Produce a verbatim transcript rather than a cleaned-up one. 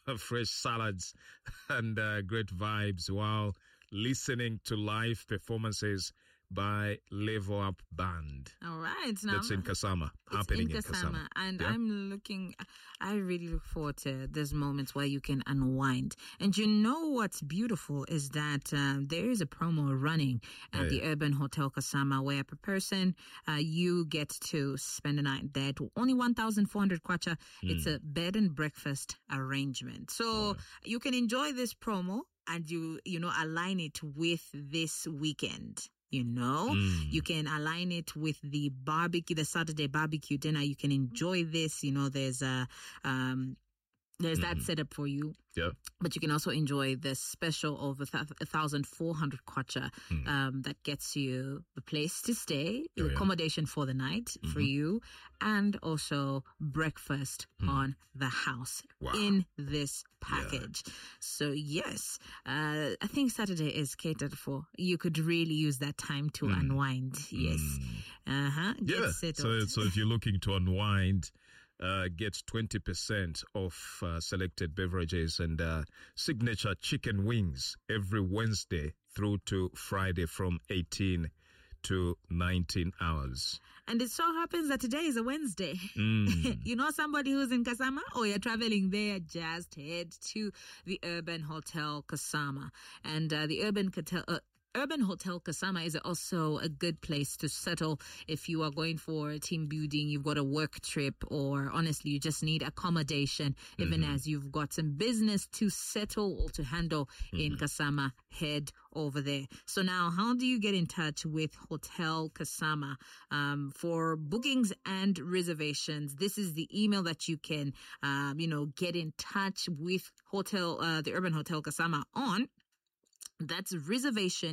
fresh salads and uh, great vibes while listening to live performances by Level Up Band. All right. Now, That's in Kasama. it's Happening in in Kasama. Kasama. And Yeah. I'm looking, I really look forward to these moments where you can unwind. And you know what's beautiful is that um, there is a promo running at Yeah, the yeah. Urban Hotel Kasama where per person uh, you get to spend a night there to only one thousand four hundred kwacha. It's a bed and breakfast arrangement. So you can enjoy this promo and you, you know, align it with this weekend. You know, Mm. you can align it with the barbecue, the Saturday barbecue dinner. You can enjoy this. You know, there's a, um, there's that setup for you. Yeah. But you can also enjoy the special of a th- one thousand four hundred kwacha um, that gets you the place to stay, Oh, yeah. accommodation for the night for you, and also breakfast on the house Wow. in this package. So yes, uh, I think Saturday is catered for. You could really use that time to unwind. Yes. Uh-huh. Get Yeah. settled. So, so if you're looking to unwind, uh, get twenty percent off uh, selected beverages and uh, signature chicken wings every Wednesday through to Friday from eighteen to nineteen hours. And it so happens that today is a Wednesday. Mm. You know somebody who's in Kasama or you're traveling there, just head to the Urban Hotel Kasama. And uh, the Urban Hotel... Uh, Urban Hotel Kasama is also a good place to settle if you are going for team building, you've got a work trip, or honestly, you just need accommodation, even mm-hmm. as you've got some business to settle or to handle mm-hmm. in Kasama, head over there. So now, how do you get in touch with Hotel Kasama um, for bookings and reservations? This is the email that you can, um, you know, get in touch with Hotel, uh, the Urban Hotel Kasama on. That's reservation